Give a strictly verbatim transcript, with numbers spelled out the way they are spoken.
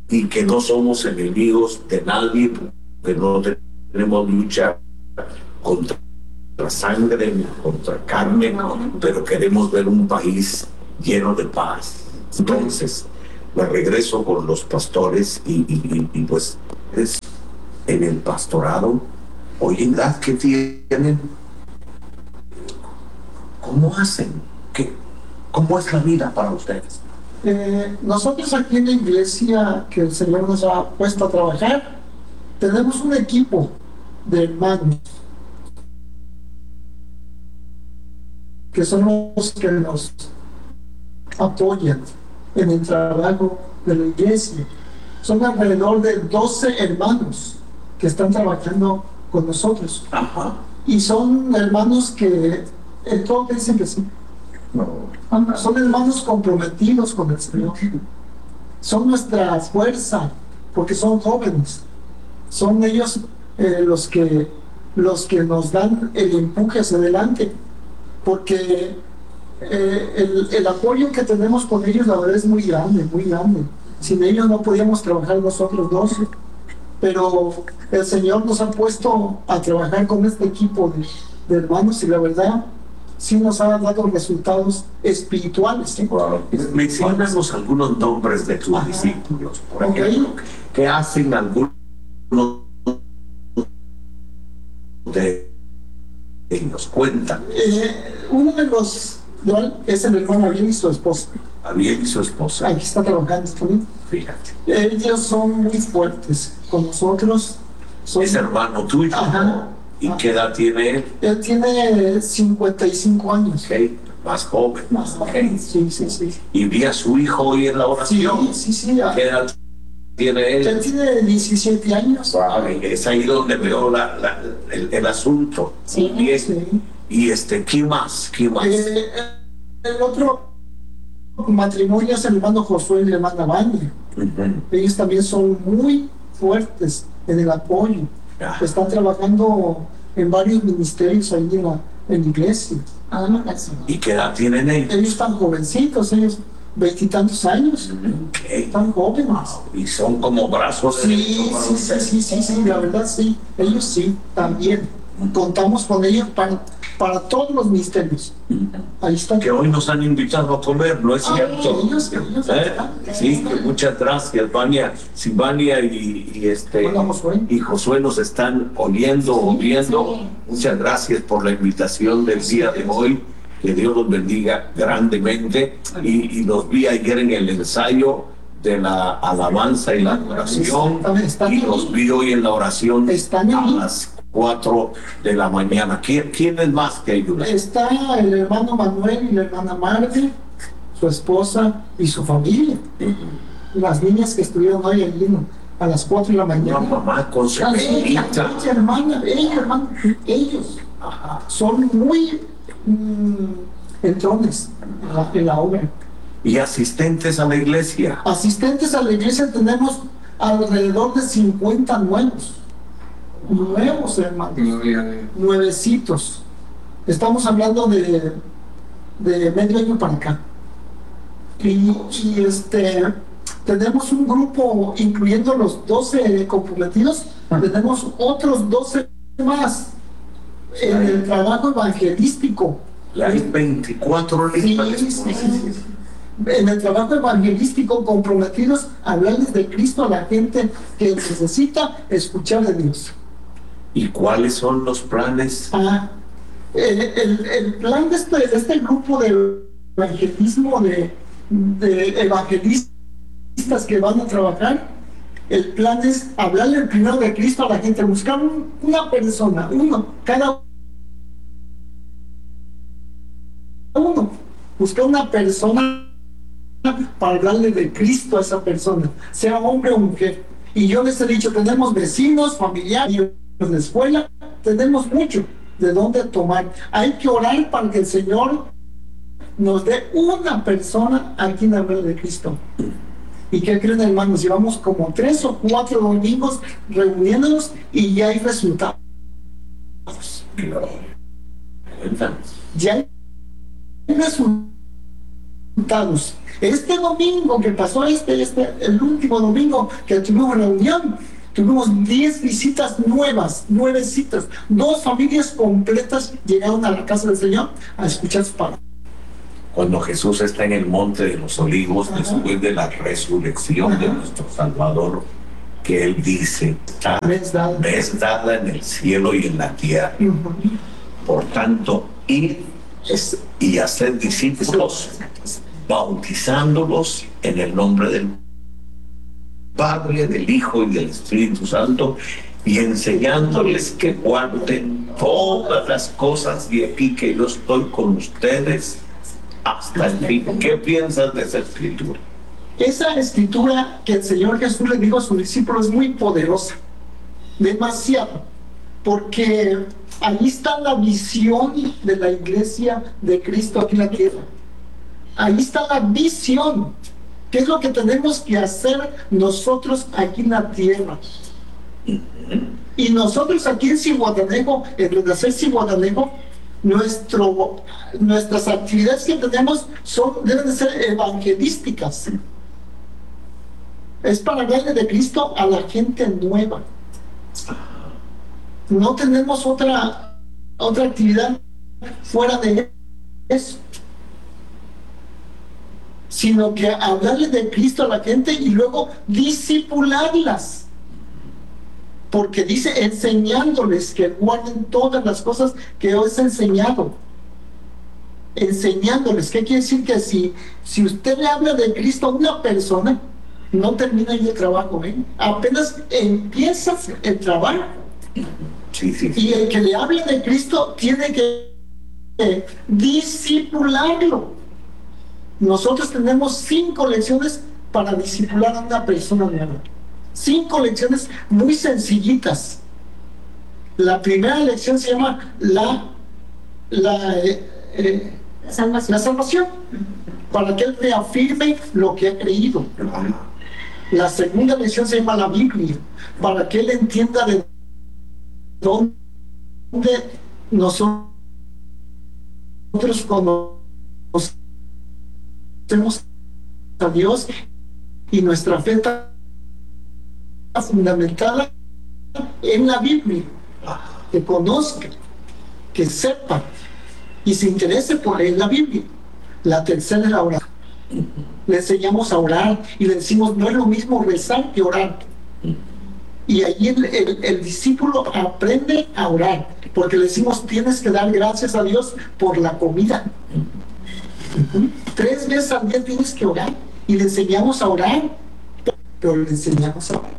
y que no somos enemigos de nadie, que no tenemos lucha contra sangre, contra carne, pero queremos ver un país lleno de paz. Entonces, me regreso con los pastores y, y, y pues es en el pastorado, hoy en edad que tienen, ¿cómo hacen? ¿Qué, ¿Cómo es la vida para ustedes? Eh, nosotros aquí en la iglesia que el Señor nos ha puesto a trabajar, tenemos un equipo de hermanos que son los que nos apoyan en el trabajo de la iglesia. Son alrededor de doce hermanos que están trabajando con nosotros. Ajá. Y son hermanos que en todo dicen que sí. No. Son hermanos comprometidos con el Señor. Son nuestra fuerza, porque son jóvenes. Son ellos eh, los que los que nos dan el empuje hacia adelante, porque eh, el, el apoyo que tenemos con ellos, la verdad, es muy grande, muy grande. Sin ellos no podíamos trabajar nosotros dos, pero el Señor nos ha puesto a trabajar con este equipo de, de hermanos, y la verdad sí nos ha dado resultados espirituales, ¿sí? Wow. Menciónanos algunos nombres de tus Ajá. discípulos, por Okay. ejemplo, que hacen algunos de ellos, cuentan. Eh, uno de los es el hermano Ariel y su esposa. Ariel y su esposa. Aquí está trabajando también. Fíjate. Ellos son muy fuertes con nosotros. Son... Es hermano tuyo. Ajá. ¿Y Ajá. qué edad tiene él? Él tiene cincuenta y cinco años. Okay. Más joven. Más joven. Sí, sí, sí. ¿Y vi a su hijo hoy en la oración? Sí, sí, sí. ¿Qué edad tiene él? Él tiene diecisiete años. Wow. Es ahí donde veo la, la, el, el asunto. Sí, Bien. sí. Y este, ¿qué más? ¿Qué más? Eh, el otro matrimonio es el hermano Josué y la hermana Vania. Uh-huh. Ellos también son muy fuertes en el apoyo. Uh-huh. Están trabajando en varios ministerios ahí en la, en la iglesia. ¿Y qué edad tienen ellos? Ellos están jovencitos, ellos veintitantos años. Okay. Están jóvenes. Wow. Y son como brazos. Sí, sí, sí, sí, sí, sí, la verdad sí. Ellos sí, también. Contamos con ellos para, para todos los ministerios. Ahí están. Que hoy nos han invitado a comer, ¿no es ah, cierto? Ellos, ellos ¿Eh? Sí, que muchas gracias, Vania, Silvania y, y este Hola, Josué. y Josué nos están oyendo o sí, viendo. Sí. Muchas gracias por la invitación del día de hoy. Que Dios los bendiga grandemente. Y, y los vi ayer en el ensayo de la alabanza y la adoración. Y los vi hoy en la oración ¿Están a las cuatro de la mañana. ¿Quién, quién es más que ayuda? Está el hermano Manuel y la hermana Marge, su esposa y su familia. Uh-huh. Las niñas que estuvieron hoy allí, ¿no? A las cuatro de la mañana. No, mamá, con su ella, ella, hermana, ella, hermano, ellos Ajá. son muy mmm, entrones en la, en la obra. ¿Y asistentes a la iglesia? Asistentes a la iglesia tenemos alrededor de cincuenta nuevos. Nuevos, hermanos. Nuevecitos. Estamos hablando de, de medio año para acá. Y, y este, tenemos un grupo, incluyendo los doce comprometidos, tenemos otros doce más en el trabajo evangelístico. Hay veinticuatro listas. Sí, sí, sí. En el trabajo evangelístico, comprometidos a hablarles de Cristo a la gente que necesita escuchar de Dios. ¿Y cuáles son los planes? Ah, el, el, el plan de este, de este grupo de evangelismo, de, de evangelistas que van a trabajar, el plan es hablarle primero de Cristo a la gente, buscar un, una persona, uno, cada uno, buscar una persona para hablarle de Cristo a esa persona, sea hombre o mujer. Y yo les he dicho, tenemos vecinos, familiares, en la escuela, tenemos mucho de dónde tomar. Hay que orar para que el Señor nos dé una persona a quien hablar de Cristo. ¿Y qué creen, hermanos? Llevamos como tres o cuatro domingos reuniéndonos y ya hay resultados. Ya hay resultados. Este domingo que pasó, este, este, el último domingo que tuvimos reunión, tuvimos diez visitas nuevas, nueve citas. Dos familias completas llegaron a la casa del Señor a escuchar su palabra. Cuando Jesús está en el monte de los olivos, ajá, después de la resurrección, ajá, de nuestro Salvador, que Él dice, me es dada, me es dada en el cielo y en la tierra. Uh-huh. Por tanto, ir y hacer discípulos, bautizándolos en el nombre del Padre, del Hijo y del Espíritu Santo, y enseñándoles que guarden todas las cosas y aquí que yo estoy con ustedes hasta el fin. ¿Qué piensas de esa escritura? Esa escritura que el Señor Jesús le dijo a sus discípulos es muy poderosa, demasiado, porque ahí está la visión de la iglesia de Cristo aquí en la tierra. Ahí está la visión. ¿Qué es lo que tenemos que hacer nosotros aquí en la tierra? Y nosotros aquí en Zihuatanejo, en Renacer Zihuatanejo, nuestro, nuestras actividades que tenemos son, deben de ser evangelísticas. Es para hablarle de Cristo a la gente nueva. No tenemos otra, otra actividad fuera de eso, sino que hablarle de Cristo a la gente y luego discipularlas. Porque dice enseñándoles que guarden todas las cosas que os he enseñado. Enseñándoles, ¿qué quiere decir? Que si, si usted le habla de Cristo a una persona, no termina ahí el trabajo, ¿eh? Apenas empieza el trabajo. Sí, sí, sí. Y el que le hable de Cristo tiene que eh, discipularlo. Nosotros tenemos cinco lecciones para discipular a una persona nueva. Cinco lecciones muy sencillitas. La primera lección se llama la, la, eh, eh, la, salvación. la salvación, para que él reafirme lo que ha creído. La segunda lección se llama la Biblia, para que él entienda de dónde nosotros conocemos a Dios y nuestra fe está fundamentada en la Biblia, que conozca, que sepa y se interese por leer la Biblia. La tercera es la oración. Le enseñamos a orar y le decimos, no es lo mismo rezar que orar. Y ahí el, el, el discípulo aprende a orar, porque le decimos, tienes que dar gracias a Dios por la comida. Tres veces al día tienes que orar y le enseñamos a orar, pero le enseñamos a orar.